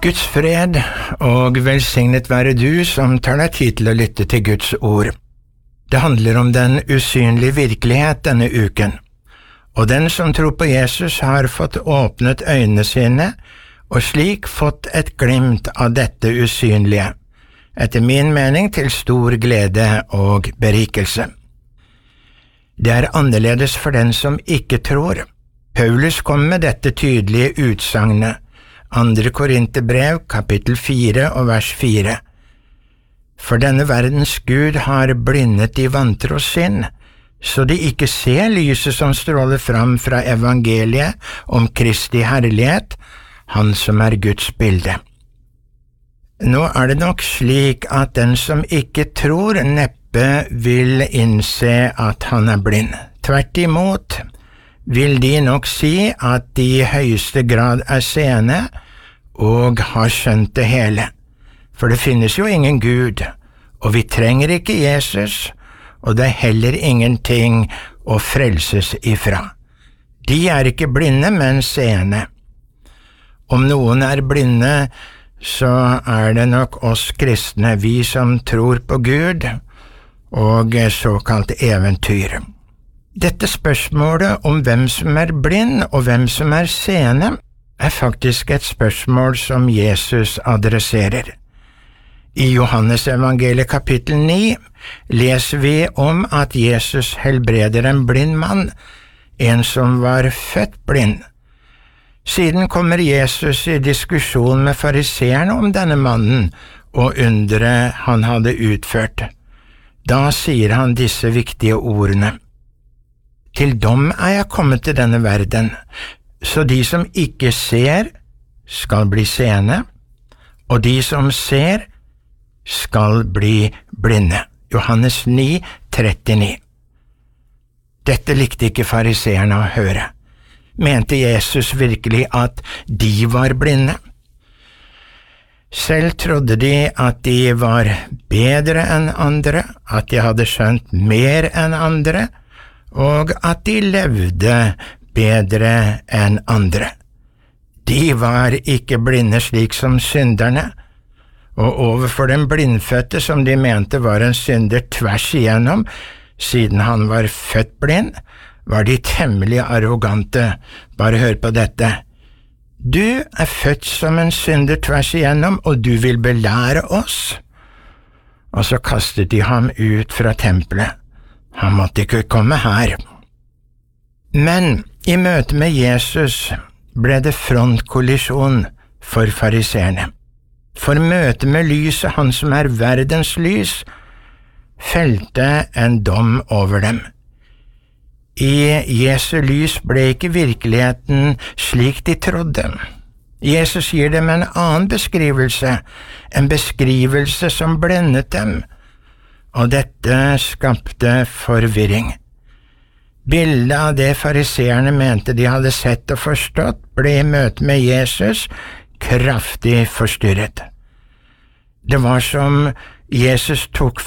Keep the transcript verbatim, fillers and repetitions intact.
Guds fred og velsignet være du som tar deg tid til å lytte til Guds ord. Det handler om den usynlige virkelighet denne uken, og den som tror på Jesus har fått åpnet øynene sine og slik fått et glimt av dette usynlige, etter min mening til stor glede og berikelse. Det er annerledes for den som ikke tror. Paulus kom med dette tydelige utsagnet, Andre Korinterbrev, kapittel fire og vers fire. For denne verdens Gud har blindet de vantro sinn, så de ikke ser lyset som stråler fram fra evangeliet om Kristi herlighet, han som er Guds bilde. Nå er det nok slik at den som ikke tror neppe vil innse at han er blind. Tvert imot vil de nok si at de i høyeste grad er seende og har skjønt det hele. For det finnes jo ingen Gud, og vi trenger ikke Jesus, og det er heller ingenting å frelses ifra. De er ikke blinde, men seende. Om noen er blinde, så er det nok oss kristne, vi som tror på Gud, og såkalt eventyr. Dette spørsmålet om hvem som er blind og hvem som er seende, er faktisk et spørsmål som Jesus adresserer. I Johannes evangeliet kapittel ni leser vi om at Jesus helbreder en blind mann, en som var født blind. Siden kommer Jesus i diskusjon med fariseerne om denne mannen og underet han hadde utført. Da sier han disse viktige ordene. Til dom er jeg kommet til denne verden, så de som ikke ser, skal bli seende, og de som ser, skal bli blinde. Johannes ni, trettini. Dette likte ikke fariseerne å høre. Mente Jesus virkelig at de var blinde? Selv trodde de at de var bedre enn andre, at de hadde skjønt mer enn andre, og at de levde bedre enn andre. De var ikke blinde slik som synderne, og overfor den blindfødte som de mente var en synder tvers igjennom, siden han var født blind, var de temmelig arrogante. Bare hør på dette. Du er født som en synder tvers igjennom, og du vil belære oss. Og så kastet de ham ut fra tempelet. Han måtte ikke komme her. Men i møte med Jesus ble det frontkollisjon for fariseerne. For møte med lyset, han som er verdens lys, felte en dom over dem. I Jesu lys ble ikke virkeligheten slik de trodde. Jesus gir dem en annen beskrivelse, en beskrivelse som blendet dem, og dette skapte forvirring. Bildet av det fariseerne mente de hadde sett og forstått, ble i møte med Jesus kraftig forstyrret. Det var som Jesus tok